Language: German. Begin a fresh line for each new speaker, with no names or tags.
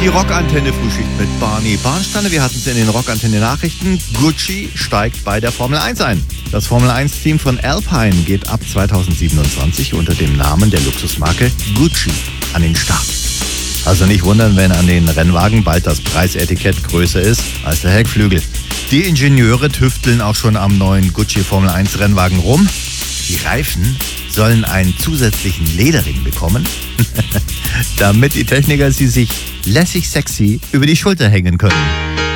Die Rockantenne Frühschicht mit Barney Barnsteiner. Wir hatten es in den Rockantenne Nachrichten. Gucci steigt bei der Formel 1 ein. Das Formel 1 Team von Alpine geht ab 2027 unter dem Namen der Luxusmarke Gucci an den Start. Also nicht wundern, wenn an den Rennwagen bald das Preisetikett größer ist als der Heckflügel. Die Ingenieure tüfteln auch schon am neuen Gucci Formel 1 Rennwagen rum. Die Reifen sollen einen zusätzlichen Lederring bekommen, damit die Techniker sie sich lässig sexy über die Schulter hängen können.